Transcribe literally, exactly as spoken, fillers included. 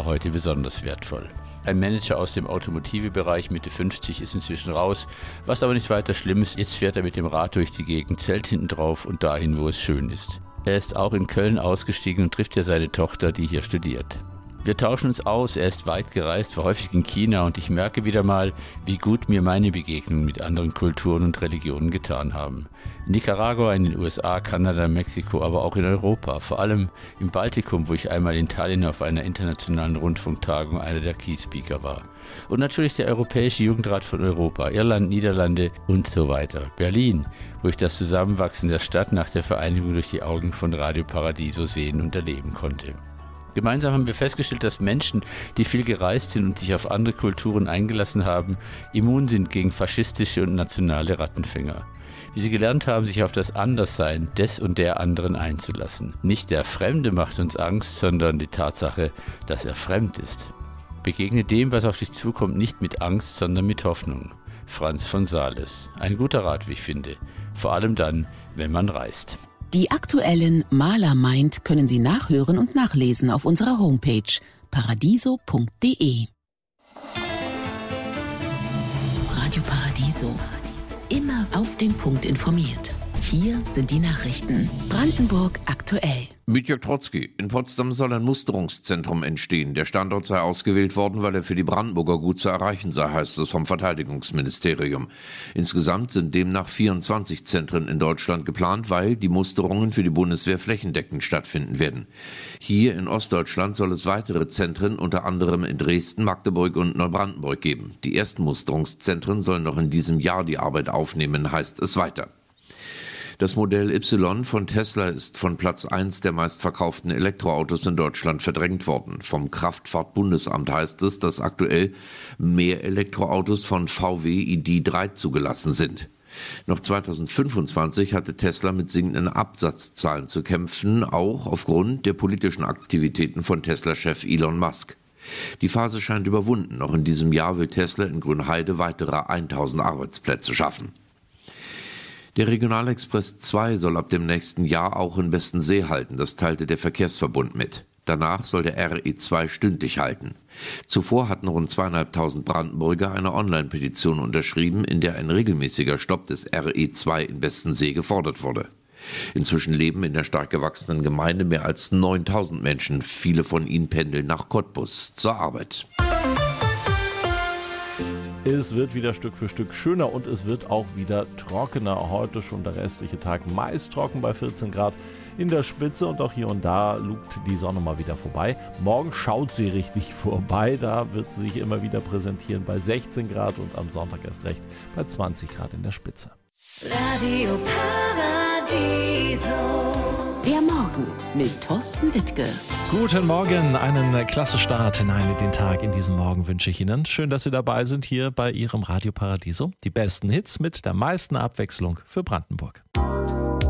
heute besonders wertvoll. Ein Manager aus dem Automotive-Bereich Mitte fünfzig ist inzwischen raus, was aber nicht weiter schlimm ist. Jetzt fährt er mit dem Rad durch die Gegend, Zelt hinten drauf und dahin, wo es schön ist. Er ist auch in Köln ausgestiegen und trifft ja seine Tochter, die hier studiert. Wir tauschen uns aus, er ist weit gereist, war häufig in China und ich merke wieder mal, wie gut mir meine Begegnungen mit anderen Kulturen und Religionen getan haben. In Nicaragua, in den U S A, Kanada, Mexiko, aber auch in Europa, vor allem im Baltikum, wo ich einmal in Tallinn auf einer internationalen Rundfunktagung einer der Key Speaker war. Und natürlich der Europäische Jugendrat von Europa, Irland, Niederlande und so weiter. Berlin, wo ich das Zusammenwachsen der Stadt nach der Vereinigung durch die Augen von Radio Paradiso sehen und erleben konnte. Gemeinsam haben wir festgestellt, dass Menschen, die viel gereist sind und sich auf andere Kulturen eingelassen haben, immun sind gegen faschistische und nationale Rattenfänger. Wie sie gelernt haben, sich auf das Anderssein des und der anderen einzulassen. Nicht der Fremde macht uns Angst, sondern die Tatsache, dass er fremd ist. Begegne dem, was auf dich zukommt, nicht mit Angst, sondern mit Hoffnung. Franz von Sales. Ein guter Rat, wie ich finde. Vor allem dann, wenn man reist. Die aktuellen Maler meint können Sie nachhören und nachlesen auf unserer Homepage paradiso punkt de. Radio Paradiso. Immer auf den Punkt informiert. Hier sind die Nachrichten. Brandenburg aktuell. Mit Jörg Trotzki. In Potsdam soll ein Musterungszentrum entstehen. Der Standort sei ausgewählt worden, weil er für die Brandenburger gut zu erreichen sei, heißt es vom Verteidigungsministerium. Insgesamt sind demnach vierundzwanzig Zentren in Deutschland geplant, weil die Musterungen für die Bundeswehr flächendeckend stattfinden werden. Hier in Ostdeutschland soll es weitere Zentren, unter anderem in Dresden, Magdeburg und Neubrandenburg geben. Die ersten Musterungszentren sollen noch in diesem Jahr die Arbeit aufnehmen, heißt es weiter. Das Modell Y von Tesla ist von Platz eins der meistverkauften Elektroautos in Deutschland verdrängt worden. Vom Kraftfahrtbundesamt heißt es, dass aktuell mehr Elektroautos von V W I D drei zugelassen sind. Noch zweitausendfünfundzwanzig hatte Tesla mit sinkenden Absatzzahlen zu kämpfen, auch aufgrund der politischen Aktivitäten von Tesla-Chef Elon Musk. Die Phase scheint überwunden. Noch in diesem Jahr will Tesla in Grünheide weitere tausend Arbeitsplätze schaffen. Der Regionalexpress zwei soll ab dem nächsten Jahr auch in Bestensee halten, das teilte der Verkehrsverbund mit. Danach soll der R E zwei stündlich halten. Zuvor hatten rund zweieinhalbtausend Brandenburger eine Online-Petition unterschrieben, in der ein regelmäßiger Stopp des R E zwei in Bestensee gefordert wurde. Inzwischen leben in der stark gewachsenen Gemeinde mehr als neuntausend Menschen. Viele von ihnen pendeln nach Cottbus zur Arbeit. Es wird wieder Stück für Stück schöner und es wird auch wieder trockener. Heute schon der restliche Tag meist trocken bei vierzehn Grad in der Spitze und auch hier und da lugt die Sonne mal wieder vorbei. Morgen schaut sie richtig vorbei, da wird sie sich immer wieder präsentieren bei sechzehn Grad und am Sonntag erst recht bei zwanzig Grad in der Spitze. Radio Paradiso. Der Morgen mit Thorsten Wittke. Guten Morgen, einen klasse Start hinein in den Tag. In diesem Morgen wünsche ich Ihnen. Schön, dass Sie dabei sind hier bei Ihrem Radio Paradiso. Die besten Hits mit der meisten Abwechslung für Brandenburg.